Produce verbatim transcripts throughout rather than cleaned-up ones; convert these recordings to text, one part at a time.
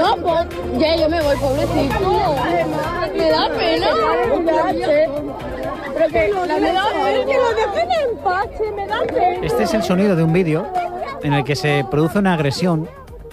No, pues ya yo me voy, pobrecito. Me da pena. Pero que la me da pena, que lo dejen en paz, me da pena. Este es el sonido de un vídeo en el que se produce una agresión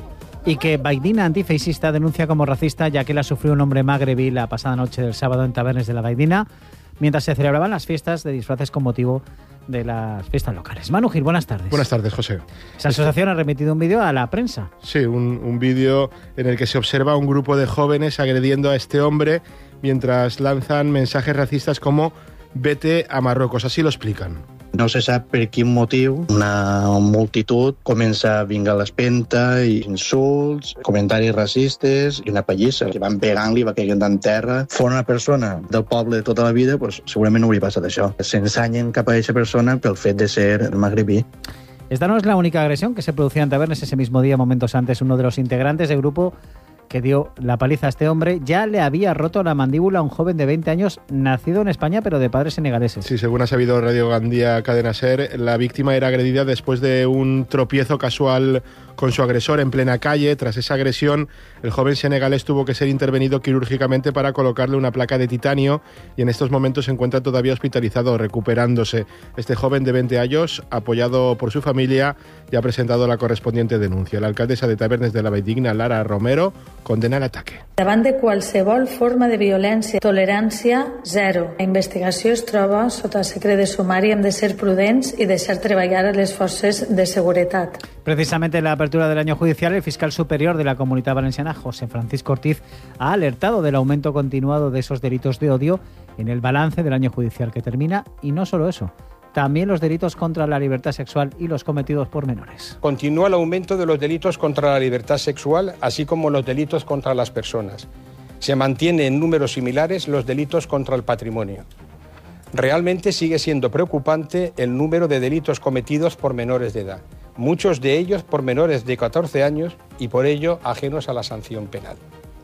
y que Baidina, antifeixista, denuncia como racista, ya que la sufrió un hombre magrebí la pasada noche del sábado en Tabernes de la Baidina, mientras se celebraban las fiestas de disfraces con motivo de las fiestas locales. Manu Gil, buenas tardes. Buenas tardes, José. Esa asociación ha remitido un vídeo a la prensa. Sí, un, un vídeo en el que se observa un grupo de jóvenes agrediendo a este hombre mientras lanzan mensajes racistas como «Vete a Marruecos», así lo explican. No se sap per quin motiu una multitud comença a vingar a l'espenta i insults, comentaris racistes i una pallissa que van pegant-li, va caient en terra. Fora una persona del poble de tota la vida, pues, segurament no hauria passat això. S'ensanyen cap a aquesta persona pel fet de ser magrebí. Esta no es la única agresión que se producía en Tabernes ese mismo día. Momentos antes, uno de los integrantes del grupo que dio la paliza a este hombre ya le había roto la mandíbula a un joven de veinte años nacido en España pero de padres senegaleses. Sí, según ha sabido Radio Gandía Cadena Ser, la víctima era agredida después de un tropiezo casual con su agresor en plena calle. Tras esa agresión, el joven senegalés tuvo que ser intervenido quirúrgicamente para colocarle una placa de titanio y en estos momentos se encuentra todavía hospitalizado, recuperándose. Este joven de veinte años, apoyado por su familia, ya ha presentado la correspondiente denuncia. La alcaldesa de Tabernes de la Valldigna, Lara Romero, condena el ataque. Davant de qualsevol forma de violència, tolerància zero. La investigació es troba sota secret de sumari, hem de ser prudents i deixar treballar a les forces de seguretat. Precisamente en la apertura del año judicial, el fiscal superior de la Comunitat Valenciana, José Francisco Ortiz, ha alertado del aumento continuado de esos delitos de odio en el balance del año judicial que termina, y no solo eso, también los delitos contra la libertad sexual y los cometidos por menores. Continúa el aumento de los delitos contra la libertad sexual, así como los delitos contra las personas. Se mantiene en números similares los delitos contra el patrimonio. Realmente sigue siendo preocupante el número de delitos cometidos por menores de edad, muchos de ellos por menores de catorce años y por ello ajenos a la sanción penal.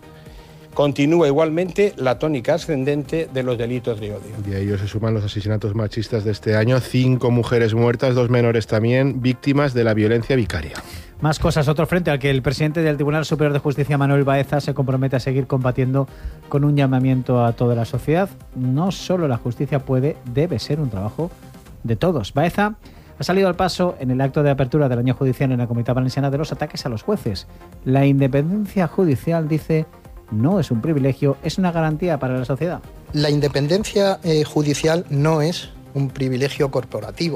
Continúa igualmente la tónica ascendente de los delitos de odio. Y a ellos se suman los asesinatos machistas de este año. Cinco mujeres muertas, dos menores también, víctimas de la violencia vicaria. Más cosas. Otro frente al que el presidente del Tribunal Superior de Justicia, Manuel Baeza, se compromete a seguir combatiendo con un llamamiento a toda la sociedad. No solo la justicia puede, debe ser un trabajo de todos. Baeza ha salido al paso en el acto de apertura del año judicial en la Comunitat Valenciana de los ataques a los jueces. La independencia judicial, dice, no es un privilegio, es una garantía para la sociedad. La independencia eh, judicial no es un privilegio corporativo.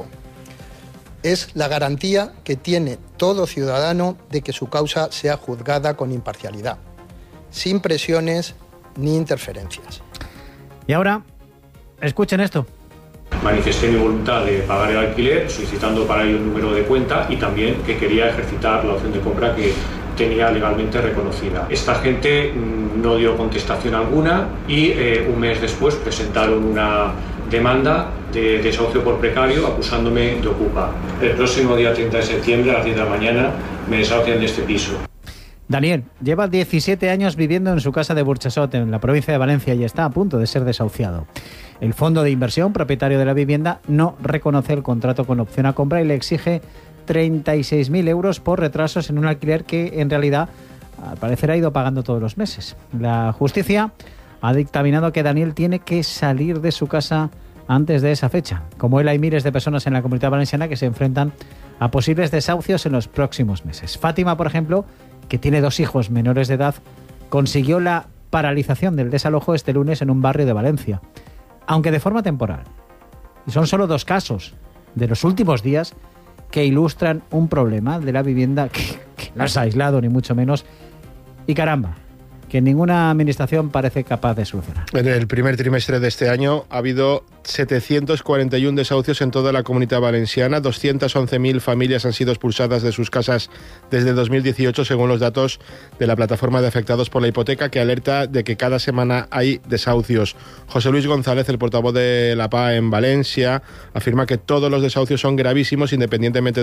Es la garantía que tiene todo ciudadano de que su causa sea juzgada con imparcialidad, sin presiones ni interferencias. Y ahora, escuchen esto. Manifesté mi voluntad de pagar el alquiler, solicitando para ello un número de cuenta y también que quería ejercitar la opción de compra que tenía legalmente reconocida. Esta gente mmm, no dio contestación alguna y eh, un mes después presentaron una demanda de desahucio por precario acusándome de ocupa. El próximo día treinta de septiembre a las diez de la mañana me desahucian de este piso. Daniel lleva diecisiete años viviendo en su casa de Burchasot, en la provincia de Valencia, y está a punto de ser desahuciado. El fondo de inversión, propietario de la vivienda, no reconoce el contrato con opción a compra y le exige treinta y seis mil euros por retrasos en un alquiler que, en realidad, al parecer ha ido pagando todos los meses. La justicia ha dictaminado que Daniel tiene que salir de su casa antes de esa fecha. Como él, hay miles de personas en la Comunitat Valenciana que se enfrentan a posibles desahucios en los próximos meses. Fátima, por ejemplo, que tiene dos hijos menores de edad, consiguió la paralización del desalojo este lunes en un barrio de Valencia, aunque de forma temporal. Y son solo dos casos de los últimos días que ilustran un problema de la vivienda que, que no es aislado, ni mucho menos, y caramba, que ninguna administración parece capaz de solucionar. En el primer trimestre de este año ha habido setecientos cuarenta y uno desahucios en toda la Comunidad Valenciana. doscientas once mil familias han sido expulsadas de sus casas desde dos mil dieciocho, según los datos de la plataforma de afectados por la hipoteca, que alerta de que cada semana hay desahucios. José Luis González, el portavoz de la P A en Valencia, afirma que todos los desahucios son gravísimos, independientemente